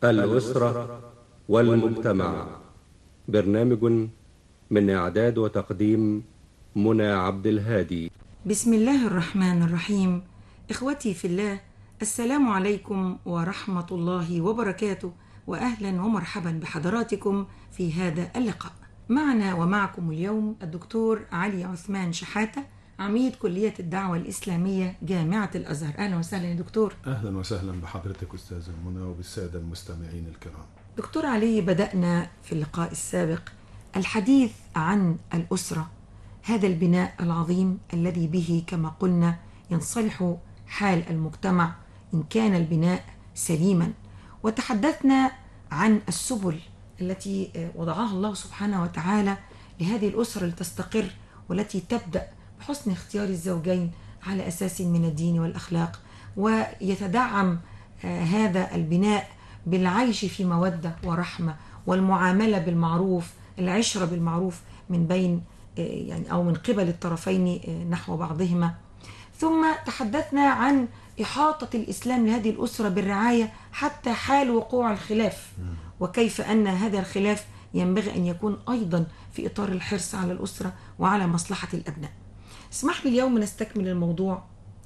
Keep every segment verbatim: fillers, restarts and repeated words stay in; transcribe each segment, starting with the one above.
الأسرة والمجتمع. برنامج من إعداد وتقديم منى عبد الهادي. بسم الله الرحمن الرحيم. إخوتي في الله، السلام عليكم ورحمة الله وبركاته، وأهلا ومرحبا بحضراتكم في هذا اللقاء. معنا ومعكم اليوم الدكتور علي عثمان شحاتة، عميد كلية الدعوة الإسلامية جامعة الأزهر. أهلا وسهلا يا دكتور. أهلا وسهلا بحضرتك أستاذة منى وبالسادة المستمعين الكرام. دكتور علي، بدأنا في اللقاء السابق الحديث عن الأسرة، هذا البناء العظيم الذي به كما قلنا ينصلح حال المجتمع إن كان البناء سليما، وتحدثنا عن السبل التي وضعها الله سبحانه وتعالى لهذه الأسرة لتستقر، والتي تبدأ بحسن اختيار الزوجين على أساس من الدين والأخلاق، ويتدعم هذا البناء بالعيش في مودة ورحمة، والمعاملة بالمعروف، العشرة بالمعروف من بين يعني أو من قبل الطرفين نحو بعضهما. ثم تحدثنا عن إحاطة الإسلام لهذه الأسرة بالرعاية حتى حال وقوع الخلاف، وكيف أن هذا الخلاف ينبغي أن يكون أيضا في إطار الحرص على الأسرة وعلى مصلحة الأبناء. اسمح لي اليوم نستكمل الموضوع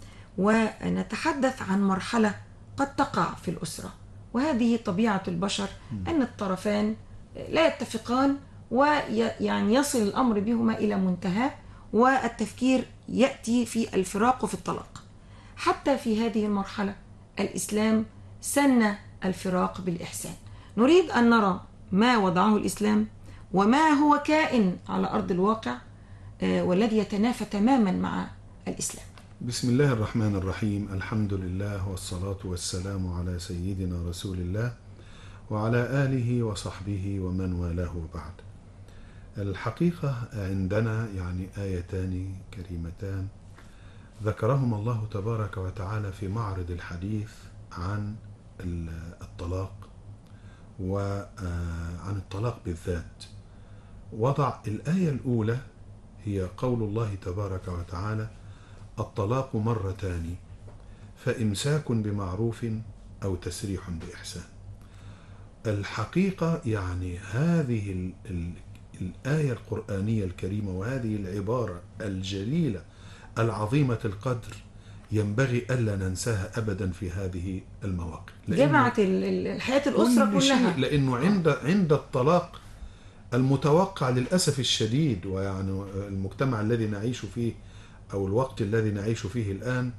ونتحدث عن مرحلة قد تقع في الأسرة، وهذه طبيعة البشر، أن الطرفان لا يتفقان ويعني يصل الأمر بهما إلى منتهى، والتفكير يأتي في الفراق وفي الطلاق. حتى في هذه المرحلة الإسلام سن الفراق بالإحسان. نريد أن نرى ما وضعه الإسلام وما هو كائن على أرض الواقع والذي يتنافى تماما مع الإسلام. بسم الله الرحمن الرحيم. الحمد لله والصلاة والسلام على سيدنا رسول الله وعلى آله وصحبه ومن والاه بعد. الحقيقة عندنا يعني آيتان كريمتان ذكرهما الله تبارك وتعالى في معرض الحديث عن الطلاق وعن الطلاق بالذات. وضع الآية الأولى هي قول الله تبارك وتعالى: الطلاق مرتان فإمساك بمعروف أو تسريح بإحسان. الحقيقة يعني هذه ال ال الآية القرآنية الكريمة وهذه العبارة الجليلة العظيمة القدر ينبغي ألا ننساها أبدا في هذه المواقف، جمعت الحياة الأسرة كل كلها. شيء، لأنه عند عند الطلاق المتوقع للأسف الشديد، ويعني المجتمع الذي نعيش فيه أو الوقت الذي نعيش فيه الآن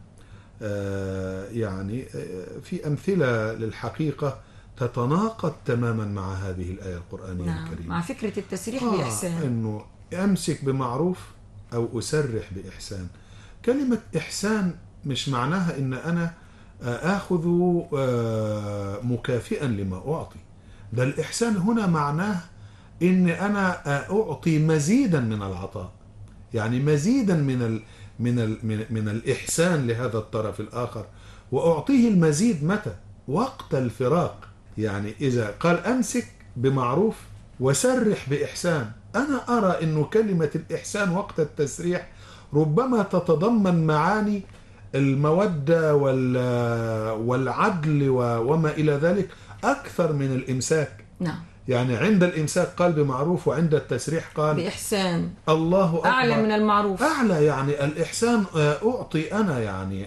يعني في أمثلة للحقيقة تتناقض تماما مع هذه الآية القرآنية نعم. الكريمة، مع فكرة التسريح آه بإحسان، أنه أمسك بمعروف أو أسرح بإحسان. كلمة إحسان مش معناها أن أنا آخذ مكافئا لما أعطي، ده الإحسان هنا معناه أن أنا أعطي مزيدا من العطاء، يعني مزيدا من ال من ال من, من الإحسان لهذا الطرف الآخر، وأعطيه المزيد متى؟ وقت الفراق. يعني إذا قال أمسك بمعروف وسرح بإحسان، أنا أرى أنه كلمة الإحسان وقت التسريح ربما تتضمن معاني المودة والعدل وما إلى ذلك أكثر من الإمساك. نعم. يعني عند الإمساك قال بمعروف، وعند التسريح قال بإحسان. الله أكبر، أعلى من المعروف، أعلى. يعني الإحسان أعطي أنا يعني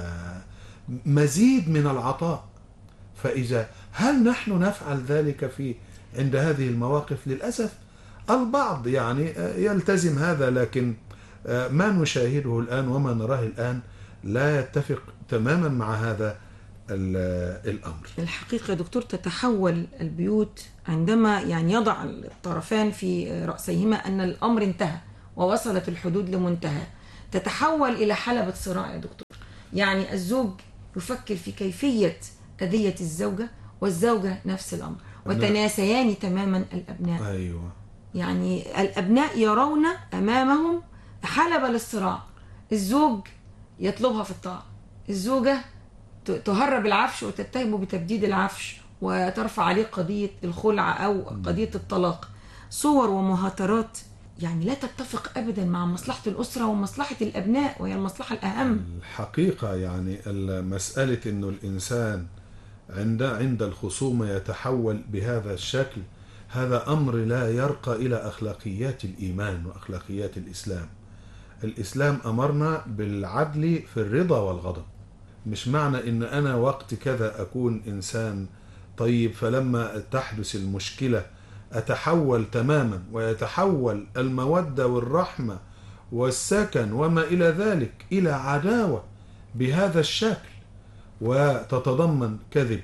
مزيد من العطاء. فإذا هل نحن نفعل ذلك في عند هذه المواقف؟ للأسف البعض يعني يلتزم هذا، لكن ما نشاهده الآن وما نراه الآن لا يتفق تماما مع هذا الأمر. الحقيقة دكتور تتحول البيوت عندما يعني يضع الطرفان في رأسيهما أن الأمر انتهى ووصلت الحدود لمنتهى، تتحول إلى حلبة صراع يا دكتور. يعني الزوج يفكر في كيفية أذية الزوجة، والزوجة نفس الأمر، وتناسيان تماما الأبناء. أيوة. يعني الأبناء يرون أمامهم حلبة للصراع، الزوج يطلبها في الطاعة، الزوجة تهرب العفش وتتهمه بتبديد العفش وترفع عليه قضية الخلع أو قضية الطلاق. صور ومهاترات يعني لا تتفق أبدا مع مصلحة الأسرة ومصلحة الأبناء، وهي المصلحة الأهم. الحقيقة يعني مسألة أنه الإنسان عند عند الخصومة يتحول بهذا الشكل، هذا أمر لا يرقى إلى أخلاقيات الإيمان وأخلاقيات الإسلام. الإسلام أمرنا بالعدل في الرضا والغضب. مش معنى إن أنا وقت كذا أكون إنسان طيب، فلما تحدث المشكلة أتحول تماما، ويتحول المودة والرحمة والسكن وما إلى ذلك إلى عداوة بهذا الشكل، وتتضمن كذب،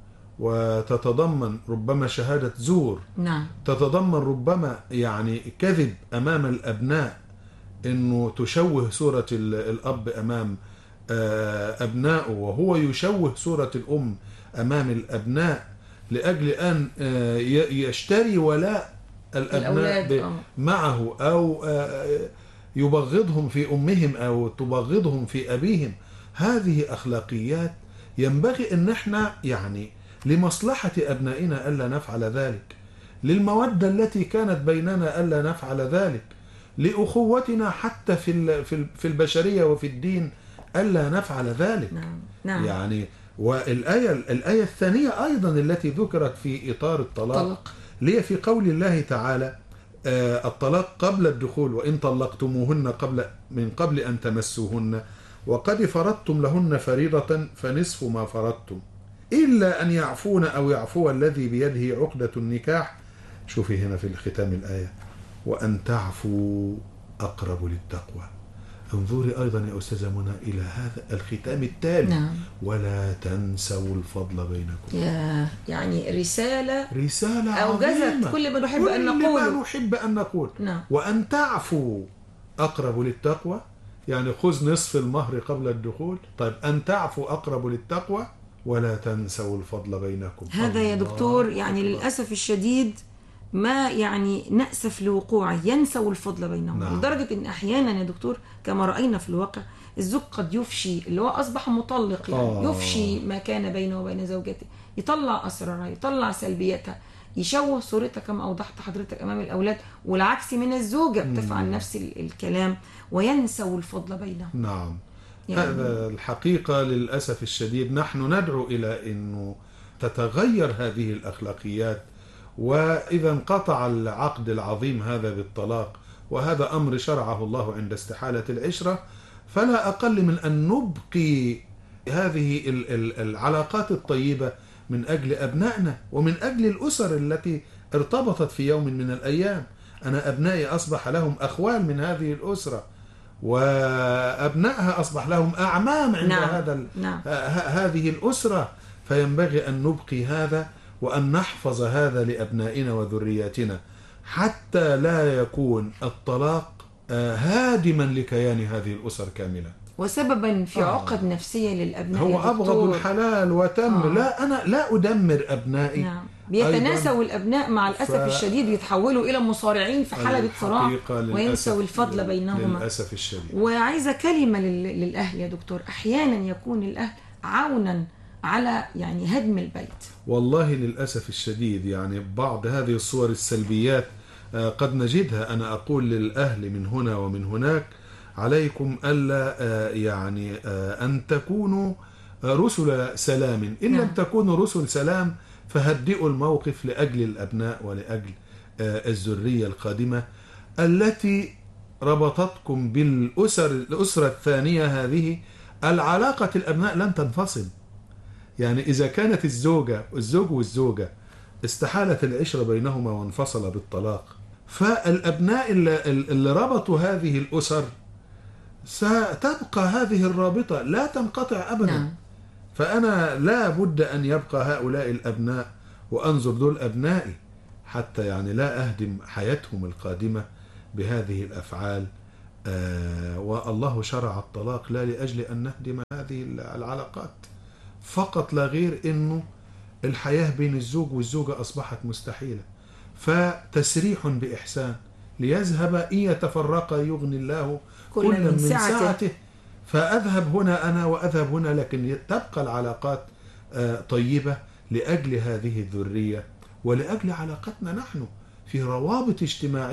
وتتضمن ربما شهادة زور، نعم. تتضمن ربما يعني كذب أمام الأبناء، إنه تشوه صورة الأب أمام أبنائه، وهو يشوه صورة الأم أمام الأبناء لأجل أن يشتري ولاء الأبناء معه، أو يبغضهم في أمهم أو تبغضهم في أبيهم. هذه أخلاقيات ينبغي أن احنا يعني لمصلحة أبنائنا ألا نفعل ذلك، للمودة التي كانت بيننا ألا نفعل ذلك، لأخوتنا حتى في في البشرية وفي الدين ألا نفعل ذلك. نعم. نعم. يعني والآية الآية الثانية أيضا التي ذكرت في إطار الطلاق طلق. ليه في قول الله تعالى آه الطلاق قبل الدخول، وإن طلقتموهن قبل من قبل أن تمسوهن وقد فرضتم لهن فريضة فنصف ما فرضتم إلا أن يعفون أو يعفو الذي بيده عقدة النكاح. شوفي هنا في الختام الآية وأن تعفوا أقرب للتقوى. انظري أيضا يا أستاذة منى إلى هذا الختام التالي. نعم. ولا تنسوا الفضل بينكم. يا يعني رسالة رسالة أوجزت كل ما نحب أن نقول كل ما نحب أن نقول. نعم. وأن تعفوا أقرب للتقوى، يعني خذ نصف المهر قبل الدخول. طيب أن تعفوا أقرب للتقوى ولا تنسوا الفضل بينكم. هذا يا دكتور يعني للأسف الشديد ما يعني نأسف لوقوعه، ينسوا الفضل بينهم. نعم. لدرجة ان احيانا يا دكتور كما رأينا في الواقع الزوج قد يفشي، اللي هو اصبح مطلق يعني آه. يفشي ما كان بينه وبين زوجته، يطلع اسرارها، يطلع سلبياتها، يشوه صورتها كما اوضحت حضرتك امام الاولاد، والعكس من الزوجة بتفعل نفس الكلام وينسوا الفضل بينهم. نعم. يعني هذا الحقيقة للأسف الشديد نحن ندعو إلى أنه تتغير هذه الأخلاقيات، وإذا انقطع العقد العظيم هذا بالطلاق، وهذا أمر شرعه الله عند استحالة العشرة، فلا أقل من أن نبقي هذه العلاقات الطيبة من أجل أبنائنا ومن أجل الأسر التي ارتبطت في يوم من الأيام. أنا أبنائي أصبح لهم أخوال من هذه الأسرة، وأبنائها أصبح لهم أعمام عند نعم. هذا نعم. هذه الأسرة، فينبغي أن نبقي هذا وأن نحفظ هذا لأبنائنا وذرياتنا حتى لا يكون الطلاق هادما لكيان هذه الأسر كاملة وسببا في آه. عقد نفسية للأبناء. هو أبغض الحلال وتم آه. لا أنا لا أدمر أبنائي. نعم. بيتناسوا الأبناء مع الأسف ف... الشديد يتحولوا إلى مصارعين في حلبة صراع وينسوا الفضل بينهما للأسف الشديد. وعايزة كلمة لل... للأهل يا دكتور، أحيانا يكون الأهل عونا على يعني هدم البيت. والله للأسف الشديد يعني بعض هذه الصور السلبيات قد نجدها. أنا أقول للأهل من هنا ومن هناك عليكم ألا يعني أن تكونوا رسل سلام، إن لم تكونوا رسل سلام فهدئوا الموقف لأجل الأبناء ولأجل الذرية القادمة التي ربطتكم بالأسر الأسرة الثانية هذه. العلاقة الأبناء لن تنفصل، يعني إذا كانت الزوجة الزوج والزوجة استحالت العشرة بينهما وانفصل بالطلاق، فالأبناء اللي ربطوا هذه الأسر ستبقى هذه الرابطة لا تنقطع أبدا. نعم. فأنا لا بد أن يبقى هؤلاء الأبناء وأنظر دول أبنائي حتى يعني لا أهدم حياتهم القادمة بهذه الأفعال. آه والله شرع الطلاق لا لأجل أن نهدم هذه العلاقات فقط لا غير، إنه الحياة بين الزوج والزوجة أصبحت مستحيلة، فتسريح بإحسان ليذهب إن يتفرقا يغني الله كل من, من ساعته. ساعته فأذهب هنا أنا وأذهب هنا، لكن تبقى العلاقات طيبة لأجل هذه الذرية ولأجل علاقتنا نحن في روابط اجتماعية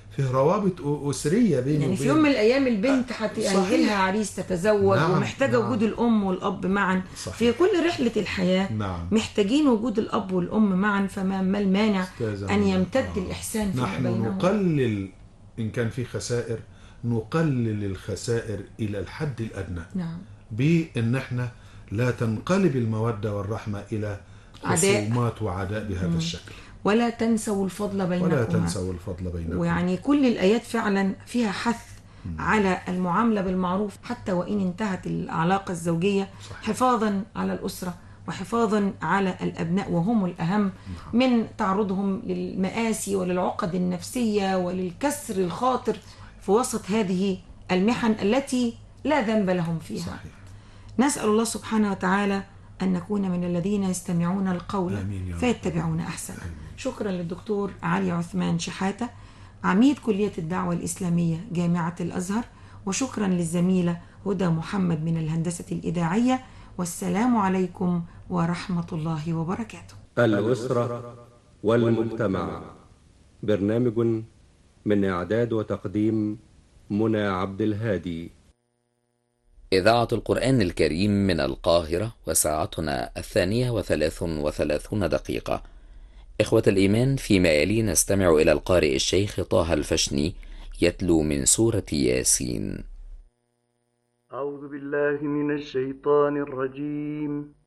فيه روابط أسرية بيني يعني وبين في يوم من الايام البنت هتهيئ لها عريس تتزوج، نعم. ومحتاجه نعم. وجود الام والاب معا. صحيح. في كل رحله الحياه نعم. محتاجين وجود الاب والام معا، فما ما المانع أستاذ ان يمتد آه. الاحسان فيما نحن بينهم. نقلل إن كان في خسائر، نقلل الخسائر إلى الحد الأدنى. نعم. بأن احنا لا تنقلب المودة والرحمة إلى عداء. خصومات وعداء بهذا مم. الشكل. ولا تنسوا الفضل بينكم. ولا تنسوا الفضل بينكم. ويعني كل الآيات فعلا فيها حث مم. على المعاملة بالمعروف حتى وإن انتهت العلاقة الزوجية. صحيح. حفاظا على الأسرة وحفاظا على الأبناء، وهم الأهم من تعرضهم للمآسي وللعقد النفسية وللكسر الخاطر في وسط هذه المحن التي لا ذنب لهم فيها. صحيح. نسأل الله سبحانه وتعالى أن نكون من الذين يستمعون القول فيتبعون أحسنه. شكرا للدكتور علي عثمان شحاتة، عميد كلية الدعوة الإسلامية جامعة الأزهر، وشكرا للزميلة هدى محمد من الهندسة الإذاعية. والسلام عليكم ورحمة الله وبركاته. الأسرة والمجتمع، برنامج من إعداد وتقديم منى عبد الهادي. إذاعة القرآن الكريم من القاهرة، وساعتنا الثانية وثلاث وثلاثون دقيقة. إخوة الإيمان، فيما يلي نستمع إلى القارئ الشيخ طه الفشني يتلو من سورة ياسين. أعوذ بالله من الشيطان الرجيم.